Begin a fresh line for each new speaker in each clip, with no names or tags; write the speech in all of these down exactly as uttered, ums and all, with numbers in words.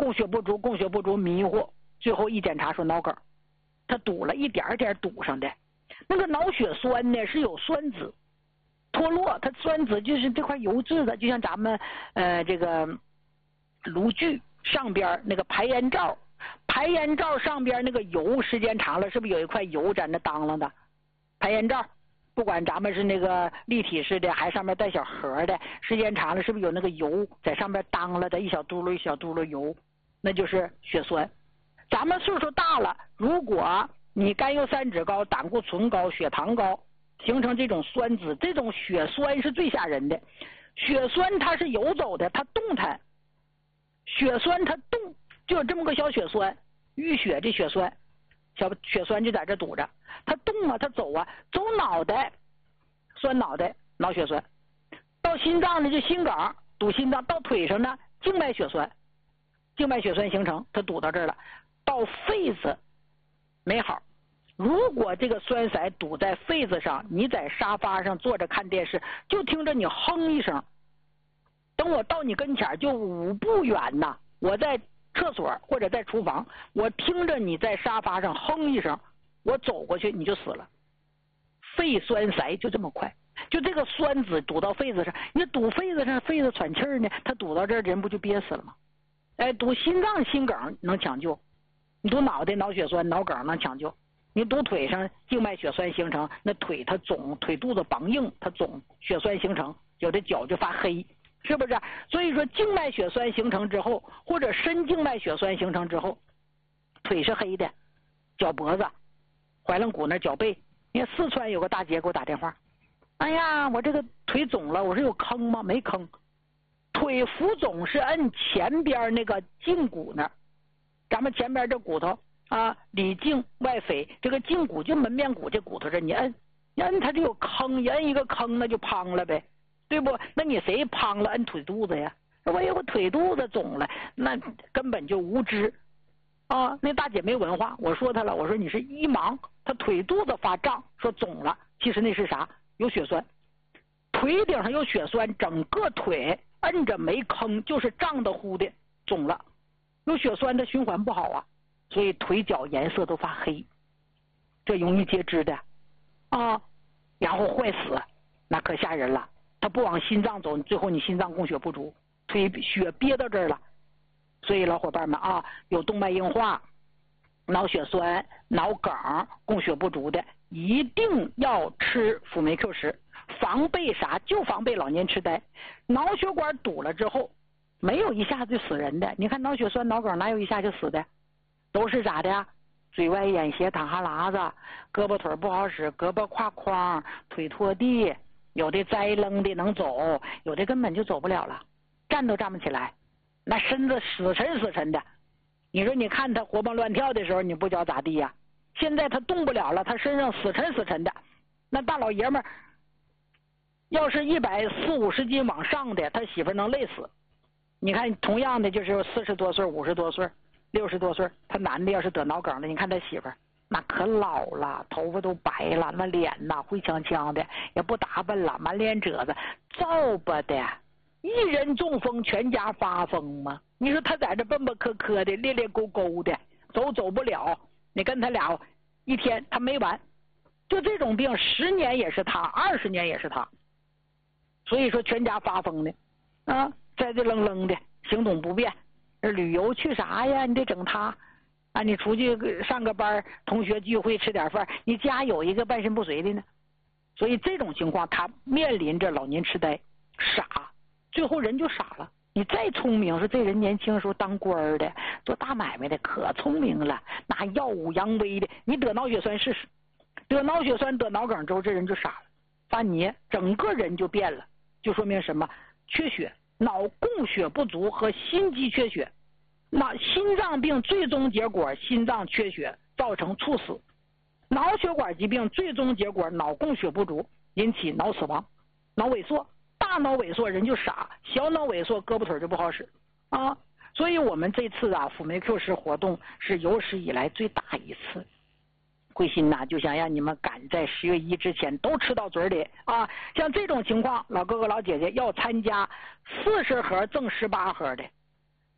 供血不足，供血不足迷糊，最后一检查说脑梗，他堵了一点点堵上的。那个脑血栓呢是有栓子脱落，它栓子就是这块油质的，就像咱们呃这个炉具上边那个排烟罩，排烟罩上边那个油时间长了，是不是有一块油在那当啷的？排烟罩不管咱们是那个立体式的还上面带小盒的，时间长了是不是有那个油在上面当了的，一小嘟噜一小嘟噜油，那就是血栓。咱们岁数大了，如果你甘油三酯高、胆固醇高、血糖高，形成这种栓子，这种血栓是最吓人的。血栓它是游走的，它动弹。血栓它动，就有这么个小血栓，淤血的血栓，小血栓就在这堵着，它动啊，它走啊，走脑袋，栓脑袋，脑血栓；到心脏呢就心梗，堵心脏；到腿上呢静脉血栓，静脉血栓形成，它堵到这儿了。到肺子没好，如果这个栓塞堵在肺子上，你在沙发上坐着看电视，就听着你哼一声，等我到你跟前就五步远呐，我在厕所或者在厨房，我听着你在沙发上哼一声，我走过去你就死了。肺栓塞就这么快，就这个栓子堵到肺子上，你堵肺子上，肺子喘气儿呢，它堵到这儿人不就憋死了吗？哎，堵心脏心梗能抢救，你堵脑袋脑血栓脑梗能抢救，你堵腿上静脉血栓形成，那腿它肿，腿肚子绑硬，它肿，血栓形成，有的脚就发黑，是不是？所以说静脉血栓形成之后，或者深静脉血栓形成之后，腿是黑的，脚脖子怀楞骨那脚背。你看四川有个大姐给我打电话，哎呀我这个腿肿了，我说有坑吗？没坑，腿浮肿是按前边那个胫骨那儿，咱们前边这骨头啊，里胫外腓，这个胫骨就门面骨这骨头这，你摁你摁它就有坑，你摁一个坑那就胖了呗，对不？那你谁胖了摁腿肚子呀？我有个腿肚子肿了，那根本就无知啊！那大姐没文化，我说她了，我说你是一盲，她腿肚子发胀，说肿了，其实那是啥？有血栓，腿顶上有血栓，整个腿摁着没坑，就是胀的乎的肿了，有血栓的循环不好啊，所以腿脚颜色都发黑，这容易截肢的啊，然后坏死，那可吓人了。它不往心脏走，最后你心脏供血不足，腿血憋到这儿了。所以老伙伴们啊，有动脉硬化、脑血栓、脑梗、供血不足的，一定要吃辅酶 Q 十，防备啥？就防备老年痴呆。脑血管堵了之后，没有一下子就死人的。你看脑血栓、脑梗哪有一下就死的？都是咋的呀？嘴歪眼斜、淌哈喇子，胳膊腿不好使，胳膊挎筐，腿拖地，有的栽楞的能走，有的根本就走不了了，站都站不起来，那身子死沉死沉的。你说你看他活蹦乱跳的时候，你不觉咋地呀？现在他动不了了，他身上死沉死沉的。那大老爷们儿，要是一百四五十斤往上的，他媳妇能累死。你看，同样的就是四十多岁、五十多岁、六十多岁，他男的要是得脑梗了，你看他媳妇儿那可老了，头发都白了，那脸呐灰呛呛的，也不打扮了，满脸褶子，造吧的。一人中风，全家发疯吗？你说他在这蹦蹦磕磕的，咧咧勾勾的，走走不了。你跟他俩一天他没完，就这种病，十年也是他，二十年也是他。所以说全家发疯的啊，在这愣愣的，行动不便。旅游去啥呀？你得整他啊！你出去上个班，同学聚会吃点饭，你家有一个半身不遂的呢。所以这种情况，他面临着老年痴呆，傻。最后人就傻了。你再聪明，说这人年轻时候当官的，做大买卖的，可聪明了，那耀武扬威的。你得脑血栓试试，得脑血栓得脑梗之后，这人就傻了，发泥，整个人就变了，就说明什么？缺血，脑供血不足和心肌缺血。那心脏病最终结果心脏缺血造成猝死，脑血管疾病最终结果脑供血不足引起脑死亡，脑萎缩。大脑萎缩人就傻，小脑萎缩胳膊腿就不好使啊！所以我们这次啊辅酶 Q 十活动是有史以来最大一次。贵心呐、啊、就想让你们赶在十月一之前都吃到嘴里啊！像这种情况，老哥哥老姐姐要参加四十盒赠十八盒的，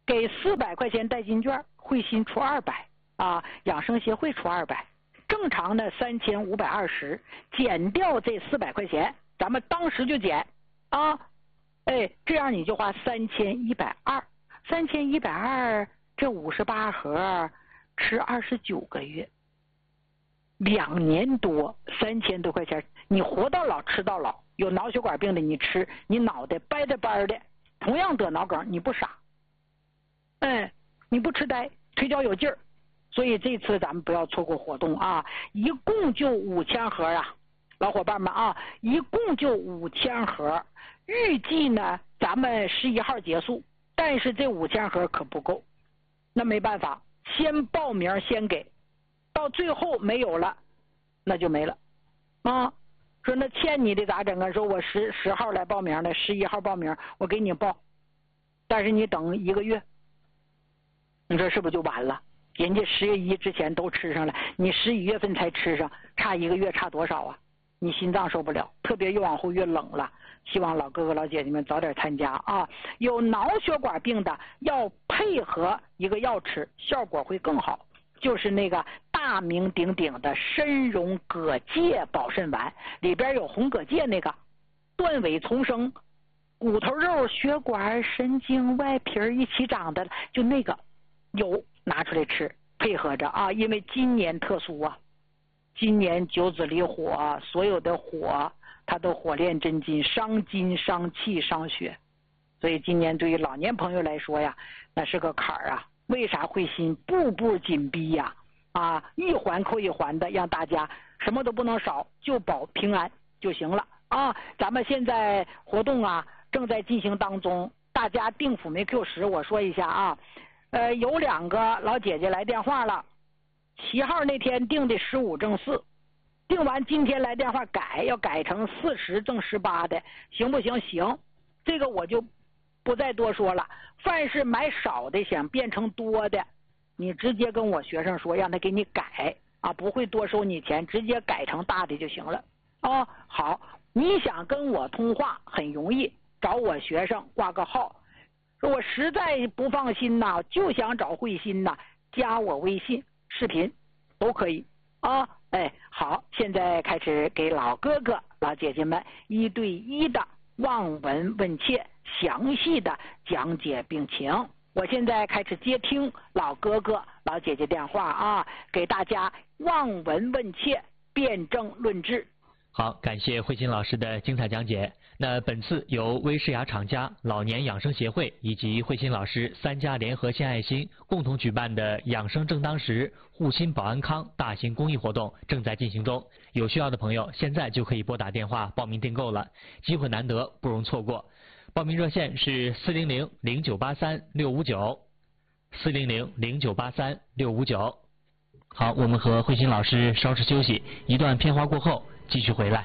给四百块钱代金券，慧心出二百啊，养生协会出二百，正常的三千五百二十，减掉这四百块钱，咱们当时就减啊，哎，这样你就花三千一百二，三千一百二，这五十八盒吃二十九个月。两年多，三千多块钱，你活到老吃到老。有脑血管病的你吃，你脑袋掰着掰的，同样得脑梗，你不傻，哎，你不痴呆，腿脚有劲儿。所以这次咱们不要错过活动啊！一共就五千盒啊，老伙伴们啊，一共就五千盒。预计呢，咱们十一号结束，但是这五千盒可不够，那没办法，先报名先给。到最后没有了，那就没了啊！说那欠你的咋整啊？说我十十号来报名的，十一号报名，我给你报，但是你等一个月，你说是不是就完了？人家十月一之前都吃上了，你十一月份才吃上，差一个月差多少啊？你心脏受不了，特别越往后越冷了。希望老哥哥老姐姐们早点参加啊！有脑血管病的要配合一个药吃，效果会更好。就是那个大名鼎鼎的参茸葛芥保肾丸，里边有红葛芥那个，断尾重生，骨头肉、血管、神经、外皮一起长的，就那个有拿出来吃，配合着啊！因为今年特殊啊，今年九子离火，所有的火它都火炼真金，伤筋伤气伤血，所以今年对于老年朋友来说呀，那是个坎儿啊。为啥慧心步步紧逼呀？啊，一环扣一环的，让大家什么都不能少，就保平安就行了啊！咱们现在活动啊正在进行当中，大家订辅酶 Q 十，我说一下啊，呃，有两个老姐姐来电话了，七号那天订的十五正四，订完今天来电话改，要改成四十正十八的，行不行？行，这个我就不再多说了。凡是买少的想变成多的，你直接跟我学生说，让他给你改啊，不会多收你钱，直接改成大的就行了啊。好，你想跟我通话很容易，找我学生挂个号，说我实在不放心呐，就想找慧心呐，加我微信视频都可以啊。哎，好，现在开始给老哥哥老姐姐们一对一的望闻问切，详细的讲解病情。我现在开始接听老哥哥老姐姐电话啊，给大家望闻问切，辩证论治。
好，感谢慧心老师的精彩讲解。那本次由威视雅厂家老年养生协会以及慧心老师三家联合献爱心共同举办的养生正当时护心保安康大型公益活动正在进行中，有需要的朋友现在就可以拨打电话报名订购了，机会难得，不容错过。报名热线是四零零零九八三六五九，四零零零九八三六五九。好，我们和慧心老师稍事休息，一段片花过后继续回来。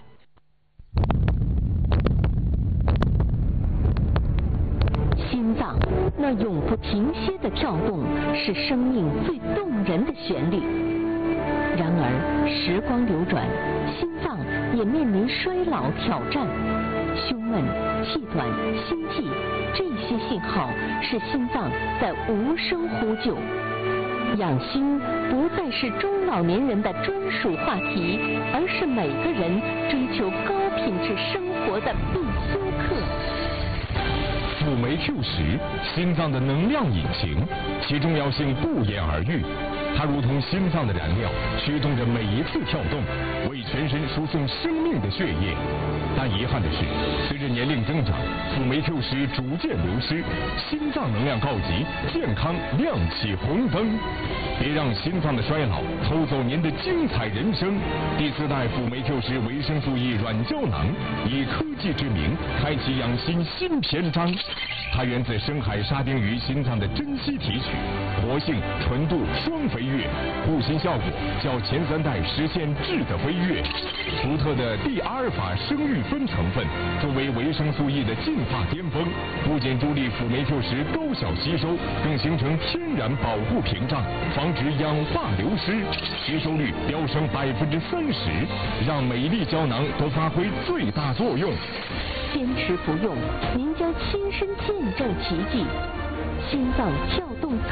心脏那永不停歇的跳动，是生命最动人的旋律。然而，时光流转，心脏也面临衰老挑战。胸闷、气短、心悸，这些信号是心脏在无声呼救。养心不再是中老年人的专属话题，而是每个人追求高品质生活的必修课。
辅酶 Q 十，心脏的能量引擎，其重要性不言而喻。它如同心脏的燃料，驱动着每一次跳动，为全身输送生命的血液。但遗憾的是，随着年龄增长，辅酶 Q 十逐渐流失，心脏能量告急，健康亮起红灯。别让心脏的衰老偷走您的精彩人生。第四代辅酶 Q 十维生素 E 软胶囊，以科技之名，开启养心新篇章。它源自深海沙丁鱼心脏的珍稀提取，活性、纯度双飞跃，护心效果较前三代实现质的飞跃。独特的地阿尔法生育酚成分作为维生素 E 的进化巅峰，不仅助力辅酶 Q 十高效吸收，更形成天然保护屏障，防止氧化流失，吸收率飙升百分之三十，让每一粒胶囊都发挥最大作用。
坚持服用，您将亲身见证奇迹。 心脏跳动